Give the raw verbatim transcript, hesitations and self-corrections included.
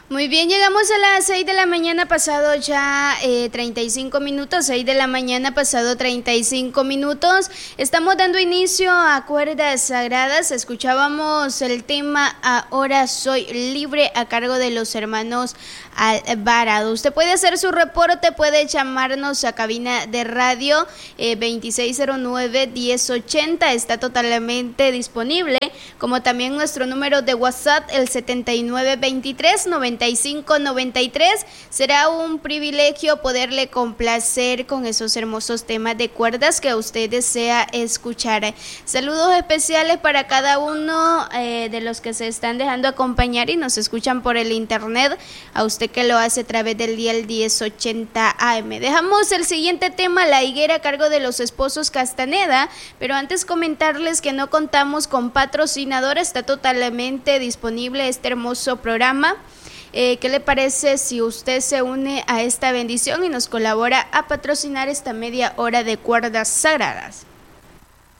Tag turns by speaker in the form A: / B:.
A: Muy bien, llegamos a las seis de la mañana pasado ya eh, treinta y cinco minutos, seis de la mañana pasado treinta y cinco minutos. Estamos dando inicio a Cuerdas Sagradas. Escuchábamos el tema Ahora Soy Libre a cargo de los hermanos Alvarado. Usted puede hacer su reporte, puede llamarnos a cabina de radio eh, veintiséis cero nueve, diez ochenta. Está totalmente disponible, como también nuestro número de WhatsApp, el setenta y nueve veintitrés, noventa y cinco noventa y tres. Será un privilegio poderle complacer con esos hermosos temas de cuerdas que usted desea escuchar. Saludos especiales para cada uno eh, de los que se están dejando acompañar y nos escuchan por el internet, a usted que lo hace a través del dial diez ochenta A M. Dejamos el siguiente tema, La Higuera, a cargo de los esposos Castaneda, pero antes comentarles que no contamos con patrocinador. Está totalmente disponible este hermoso programa. Eh, ¿Qué le parece si usted se une a esta bendición y nos colabora a patrocinar esta media hora de Cuerdas Sagradas?